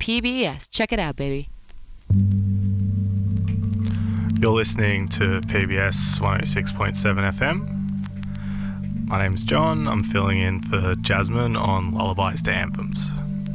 PBS. Check it out, baby. You're listening to PBS 106.7 FM. My name's John. I'm filling in for Jasmine on Lullabies to Anthems.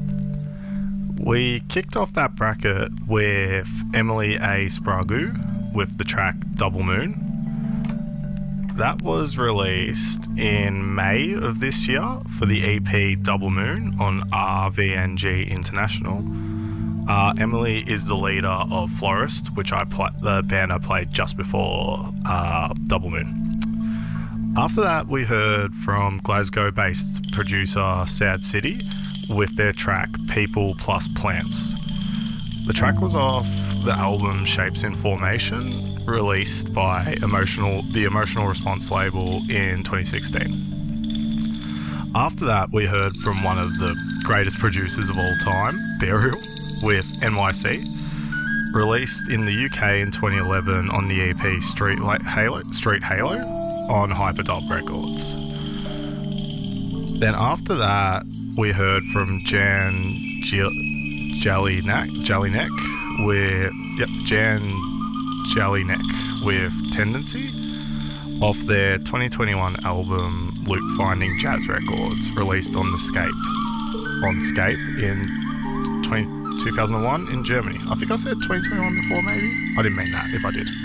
We kicked off that bracket with Emily A. Sprague with the track Double Moon. That was released in May of this year for the EP Double Moon on RVNG International. Emily is the leader of Florist, which the band I played just before Double Moon. After that, we heard from Glasgow-based producer Sad City with their track People Plus Plants. The track was off the album Shapes in Formation, released by the Emotional Response label in 2016. After that, we heard from one of the greatest producers of all time, Burial, with NYC, released in the UK in 2011 on the EP Street Halo on Hyperdub Records. Then after that, we heard from Jan Jelinek with Tendency off their 2021 album Loop Finding Jazz Records, released on Scape in 2001 in Germany. I think I said 2021 before, maybe? I didn't mean that, if I did.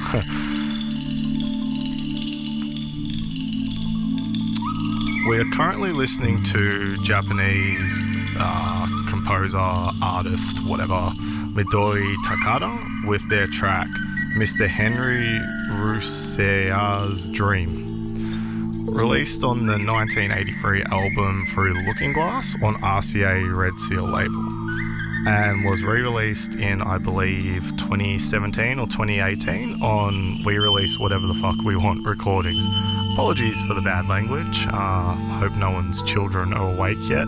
We are currently listening to Japanese composer, artist, whatever, Midori Takada with their track Mr. Henry Rousseau's Dream, released on the 1983 album Through the Looking Glass on RCA Red Seal label, and was re-released in, I believe, 2017 or 2018 on We Release Whatever the Fuck We Want recordings. Apologies for the bad language. Hope no one's children are awake yet.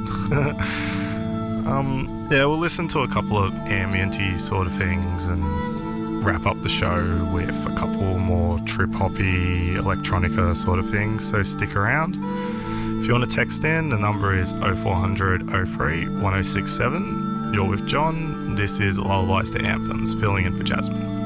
We'll listen to a couple of ambient-y sort of things and wrap up the show with a couple more trip-hoppy electronica sort of things, so stick around. If you want to text in, the number is 0400 03 1067. You're with John. This is Lullabies to Anthems, filling in for Jasmine.